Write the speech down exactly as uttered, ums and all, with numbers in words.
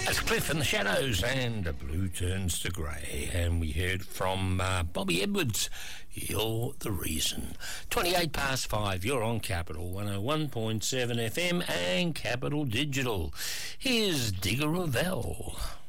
That's Cliff and the Shadows and the Blue Turns to Grey. And we heard from uh, Bobby Edwards, You're the Reason. twenty-eight past five, you're on Capital one oh one point seven F M and Capital Digital. Here's Digger Revell.